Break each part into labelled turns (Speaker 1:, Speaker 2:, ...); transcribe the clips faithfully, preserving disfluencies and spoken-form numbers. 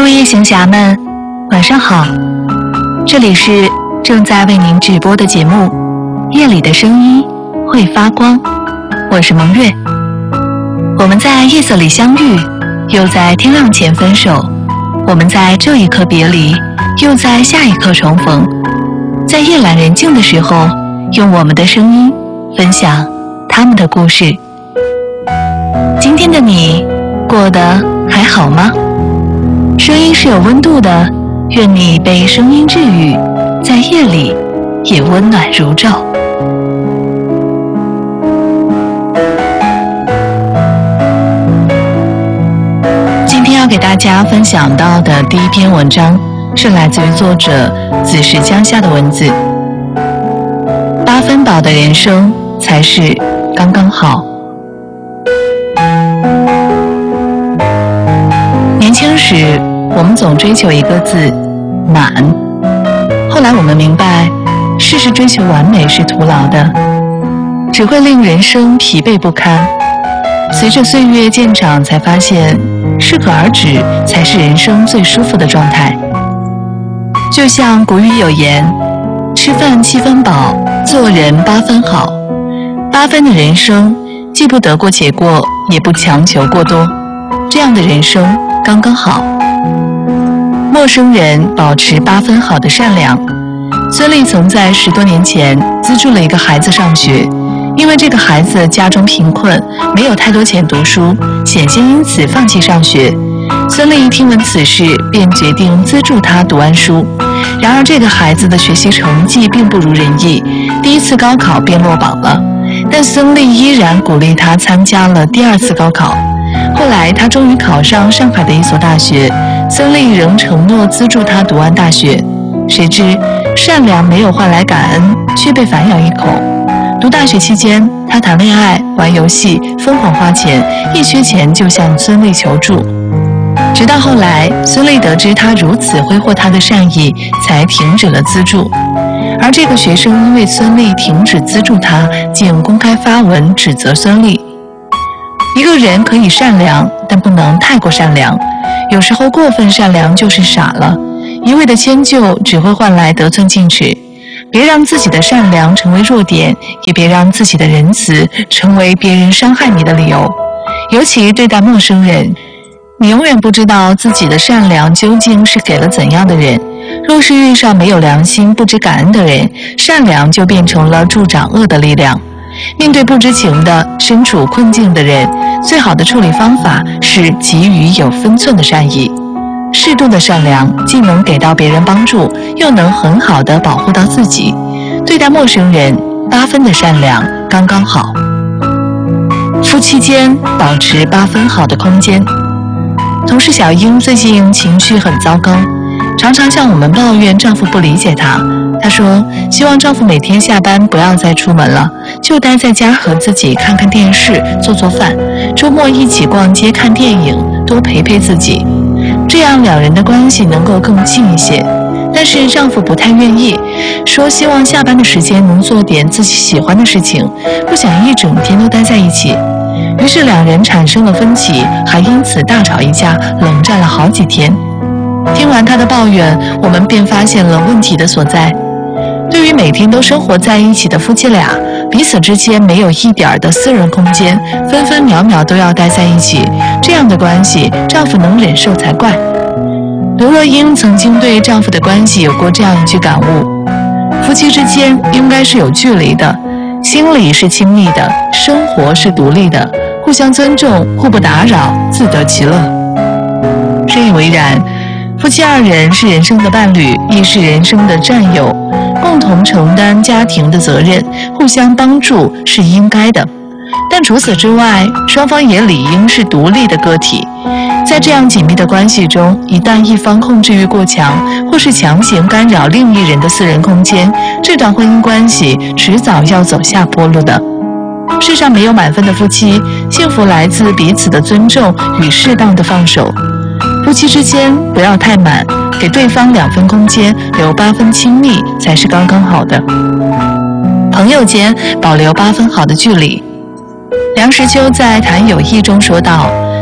Speaker 1: 各位夜行侠们，晚上好！这里是正在为您直播的节目《夜里的声音会发光》，我是蒙月。我们在夜色里相遇，又在天亮前分手；我们在这一刻别离，又在下一刻重逢。在夜阑人静的时候，用我们的声音分享他们的故事。今天的你过得还好吗？声音是有温度的，愿你被声音治愈，在夜里也温暖如昼。今天要给大家分享到的第一篇文章是来自于作者子时江夏的文字。八分饱的人生才是刚刚好。年轻时我们总追求一个字，满。后来我们明白，事事追求完美是徒劳的，只会令人生疲惫不堪。随着岁月渐长，才发现适可而止才是人生最舒服的状态。就像古语有言，吃饭七分饱，做人八分好。八分的人生，既不得过且过，也不强求过多，这样的人生刚刚好。陌生人保持八分好的善良。孙俪曾在十多年前资助了一个孩子上学，因为这个孩子家中贫困，没有太多钱读书，险些因此放弃上学。孙俪听闻此事，便决定资助他读完书。然而这个孩子的学习成绩并不如人意，第一次高考便落榜了，但孙俪依然鼓励他参加了第二次高考。后来他终于考上上海的一所大学，孙俪仍承诺资助他读完大学。谁知善良没有换来感恩，却被反咬一口。读大学期间，他谈恋爱、玩游戏，疯狂花钱，一缺钱就向孙俪求助。直到后来，孙俪得知他如此挥霍他的善意，才停止了资助。而这个学生因为孙俪停止资助他，竟公开发文指责孙俪。一个人可以善良，但不能太过善良。有时候过分善良就是傻了，一味的迁就只会换来得寸进尺。别让自己的善良成为弱点，也别让自己的仁慈成为别人伤害你的理由。尤其对待陌生人，你永远不知道自己的善良究竟是给了怎样的人。若是遇上没有良心、不知感恩的人，善良就变成了助长恶的力量。面对不知情的、身处困境的人，最好的处理方法是给予有分寸的善意。适度的善良既能给到别人帮助，又能很好地保护到自己。对待陌生人，八分的善良刚刚好。夫妻间保持八分好的空间。同事小英最近情绪很糟糕，常常向我们抱怨丈夫不理解她。她说希望丈夫每天下班不要再出门了，就待在家和自己看看电视，做做饭，周末一起逛街看电影，多陪陪自己，这样两人的关系能够更近一些。但是丈夫不太愿意，说希望下班的时间能做点自己喜欢的事情，不想一整天都待在一起。于是两人产生了分歧，还因此大吵一架，冷战了好几天。听完他的抱怨，我们便发现了问题的所在。对于每天都生活在一起的夫妻俩，彼此之间没有一点的私人空间，分分秒秒都要待在一起，这样的关系丈夫能忍受才怪。刘若英曾经对丈夫的关系有过这样一句感悟：夫妻之间应该是有距离的，心理是亲密的，生活是独立的，互相尊重，互不打扰，自得其乐。深以为然，夫妻二人是人生的伴侣，亦是人生的战友，共同承担家庭的责任，互相帮助是应该的。但除此之外，双方也理应是独立的个体。在这样紧密的关系中，一旦一方控制欲过强，或是强行干扰另一人的私人空间，这段婚姻关系迟早要走下坡路的。世上没有满分的夫妻，幸福来自彼此的尊重与适当的放手。夫妻之间不要太满，给对方两分空间，留八分亲密才是刚刚好的。朋友间保留八分好的距离。梁实秋在谈友谊中说道，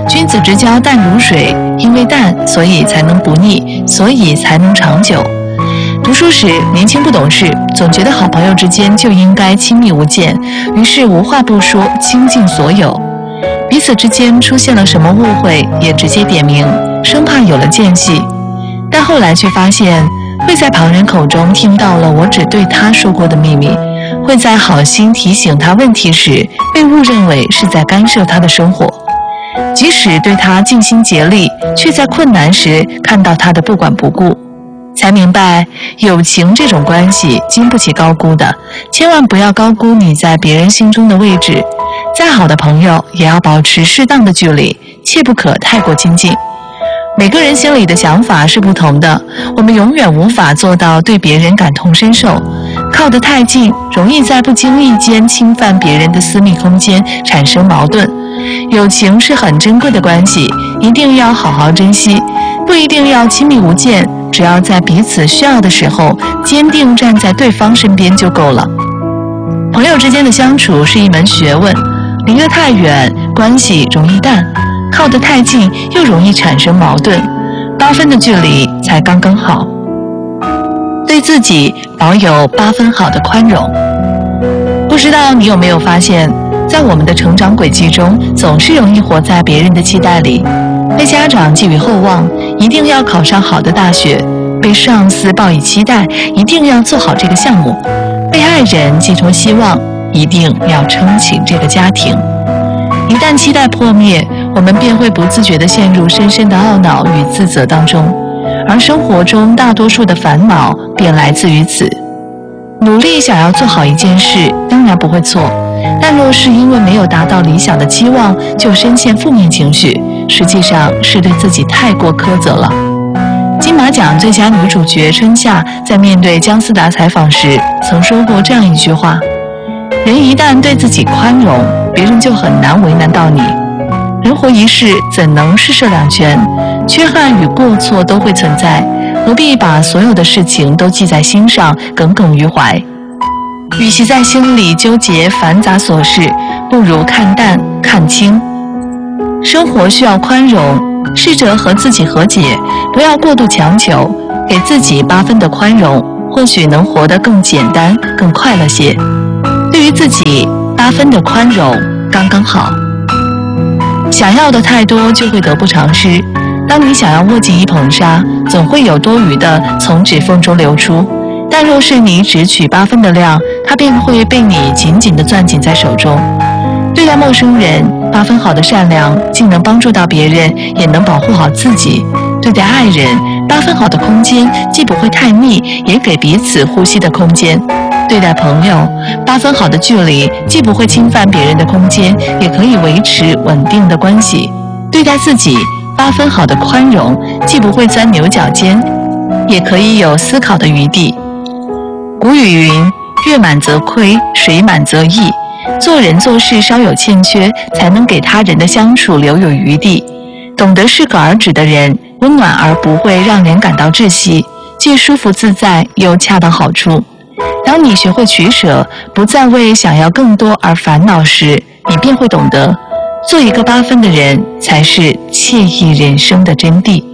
Speaker 1: 君子之交淡如水，因为淡，所以才能不腻，所以才能长久。读书时年轻不懂事，总觉得好朋友之间就应该亲密无间，于是无话不说，倾尽所有。彼此之间出现了什么误会，也直接点明，生怕有了间隙。但后来却发现，会在旁人口中听到了我只对他说过的秘密，会在好心提醒他问题时被误认为是在干涉他的生活。即使对他尽心竭力，却在困难时看到他的不管不顾。才明白，友情这种关系经不起高估的，千万不要高估你在别人心中的位置。再好的朋友也要保持适当的距离，切不可太过亲近。每个人心里的想法是不同的，我们永远无法做到对别人感同身受。靠得太近，容易在不经意间侵犯别人的私密空间，产生矛盾。友情是很珍贵的关系，一定要好好珍惜，不一定要亲密无间，只要在彼此需要的时候，坚定站在对方身边就够了。朋友之间的相处是一门学问，离得太远，关系容易淡；靠得太近，又容易产生矛盾。八分的距离才刚刚好。对自己保有八分好的宽容。不知道你有没有发现，在我们的成长轨迹中，总是容易活在别人的期待里，被家长寄予厚望，一定要考上好的大学；被上司抱以期待，一定要做好这个项目；被爱人寄托希望，一定要撑起这个家庭。一旦期待破灭，我们便会不自觉地陷入深深的懊恼与自责当中，而生活中大多数的烦恼便来自于此。努力想要做好一件事，当然不会错，但若是因为没有达到理想的期望就深陷负面情绪，实际上是对自己太过苛责了。金马奖最佳女主角春夏在面对姜思达采访时曾说过这样一句话：人一旦对自己宽容，别人就很难为难到你。人活一世，怎能事事两全？缺憾与过错都会存在，何必把所有的事情都记在心上，耿耿于怀？与其在心里纠结繁杂琐事，不如看淡看清。生活需要宽容，试着和自己和解，不要过度强求，给自己八分的宽容，或许能活得更简单更快乐些。对于自己，八分的宽容刚刚好。想要的太多，就会得不偿失。当你想要握紧一捧沙，总会有多余的从指缝中流出，但若是你只取八分的量，它便会被你紧紧地攥紧在手中。对待陌生人，八分好的善良既能帮助到别人，也能保护好自己。对待爱人，八分好的空间既不会太密，也给彼此呼吸的空间。对待朋友，八分好的距离既不会侵犯别人的空间，也可以维持稳定的关系。对待自己，八分好的宽容既不会钻牛角尖，也可以有思考的余地。古语云：月满则亏，水满则溢。做人做事稍有欠缺，才能给他人的相处留有余地。懂得适可而止的人，温暖而不会让人感到窒息，既舒服自在又恰到好处。当你学会取舍，不再为想要更多而烦恼时，你便会懂得，做一个八分的人才是惬意人生的真谛。